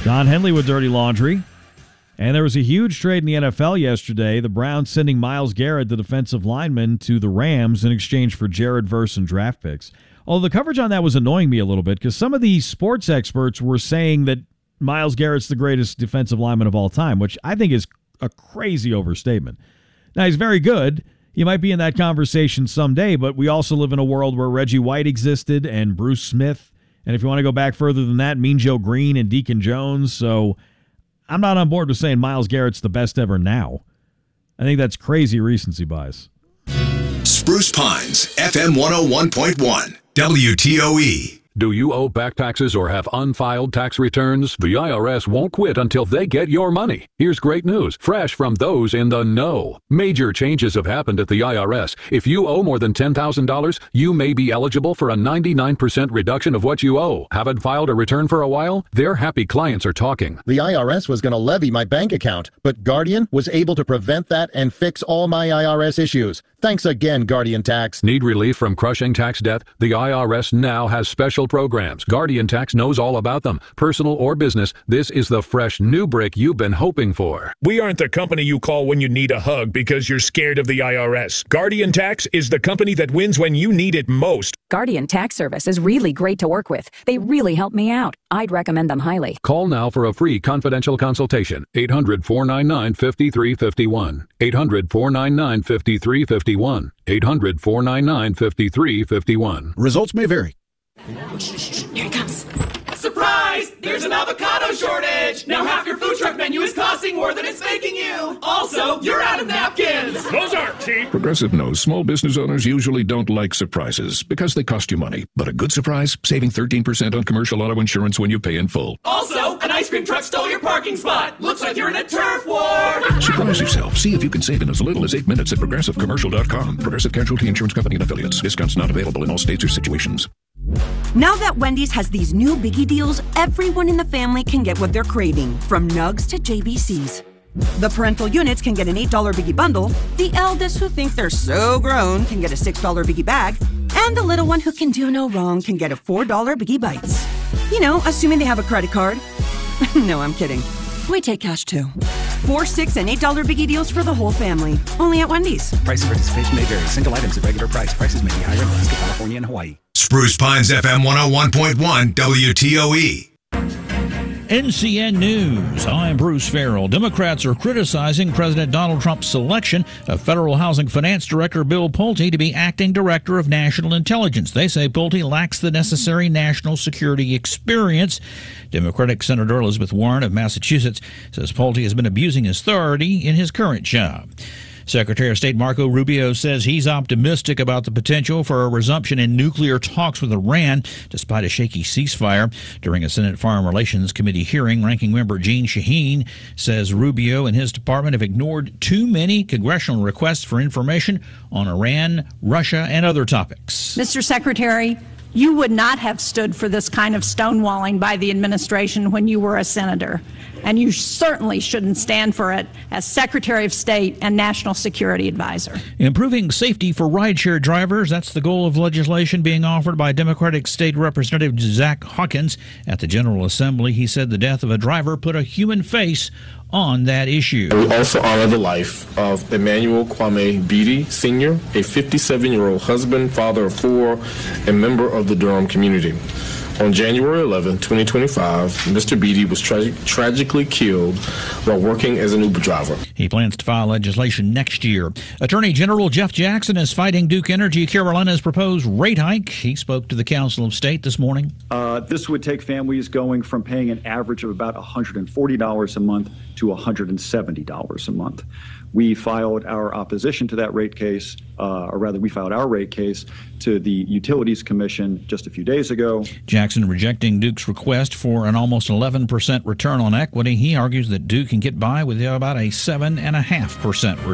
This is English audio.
Don Henley with Dirty Laundry. And there was a huge trade in the NFL yesterday. The Browns sending Myles Garrett, the defensive lineman, to the Rams in exchange for Jared Verse and draft picks. Although the coverage on that was annoying me a little bit because some of these sports experts were saying that Myles Garrett's the greatest defensive lineman of all time, which I think is a crazy overstatement. Now, he's very good. He might be in that conversation someday, but we also live in a world where Reggie White existed and Bruce Smith. And if you want to go back further than that, Mean Joe Green and Deacon Jones. So I'm not on board with saying Myles Garrett's the best ever now. I think that's crazy recency bias. Spruce Pines, FM 101.1, WTOE. Do you owe back taxes or have unfiled tax returns? The IRS won't quit until they get your money. Here's great news, fresh from those in the know. Major changes have happened at the IRS. If you owe more than $10,000, you may be eligible for a 99% reduction of what you owe. Haven't filed a return for a while? Their happy clients are talking. The IRS was going to levy my bank account, but Guardian was able to prevent that and fix all my IRS issues. Thanks again, Guardian Tax. Need relief from crushing tax debt? The IRS now has special programs. Guardian Tax knows all about them. Personal or business, this is the fresh new break you've been hoping for. We aren't the company you call when you need a hug because you're scared of the IRS. Guardian Tax is the company that wins when you need it most. Guardian Tax Service is really great to work with. They really help me out. I'd recommend them highly. Call now for a free confidential consultation. 800-499-5351. 800-499-5351. 800-499-5351. Results may vary. Here he comes. Surprise! There's an avocado shortage! Now half your food truck menu is costing more than it's making you! Also, you're out of napkins! Those aren't cheap! Progressive knows small business owners usually don't like surprises because they cost you money. But a good surprise, saving 13% on commercial auto insurance when you pay in full. Also, an ice cream truck stole your parking spot! Looks like you're in a turf war! Surprise yourself. See if you can save in as little as 8 minutes at ProgressiveCommercial.com. Progressive Casualty Insurance Company and Affiliates. Discounts not available in all states or situations. Now that Wendy's has these new biggie deals, everyone in the family can get what they're craving, from nugs to JBCs. The parental units can get an $8 biggie bundle, the eldest who think they're so grown can get a $6 biggie bag, and the little one who can do no wrong can get a $4 biggie bites. You know, assuming they have a credit card. No, I'm kidding. We take cash too. 4, 6, and $8 biggie deals for the whole family. Only at Wendy's. Price and participation may vary. Single items at regular price. Prices may be higher in Alaska, California, and Hawaii. Spruce Pines, FM 101.1, WTOE. NCN News. I'm Bruce Farrell. Democrats are criticizing President Donald Trump's selection of Federal Housing Finance Director Bill Pulte to be acting director of national intelligence. They say Pulte lacks the necessary national security experience. Democratic Senator Elizabeth Warren of Massachusetts says Pulte has been abusing his authority in his current job. Secretary of State Marco Rubio says he's optimistic about the potential for a resumption in nuclear talks with Iran, despite a shaky ceasefire. During a Senate Foreign Relations Committee hearing, Ranking Member Jeanne Shaheen says Rubio and his department have ignored too many congressional requests for information on Iran, Russia, and other topics. Mr. Secretary, you would not have stood for this kind of stonewalling by the administration when you were a senator, and you certainly shouldn't stand for it as Secretary of State and National Security Advisor. Improving safety for rideshare drivers, that's the goal of legislation being offered by Democratic State Representative Zach Hawkins at the General Assembly. He said the death of a driver put a human face on that issue. We also honor the life of Emmanuel Kwame Beatty, Sr., a 57-year-old husband, father of 4, and member of the Durham community. On January 11, 2025, Mr. Beatty was tragically killed while working as an Uber driver. He plans to file legislation next year. Attorney General Jeff Jackson is fighting Duke Energy Carolina's proposed rate hike. He spoke to the Council of State this morning. This would take families going from paying an average of about $140 a month to $170 a month. We filed our opposition to that rate case, or rather we filed our rate case to the Utilities Commission just a few days ago. Jackson rejecting Duke's request for an almost 11% return on equity. He argues that Duke can get by with about a 7.5% return.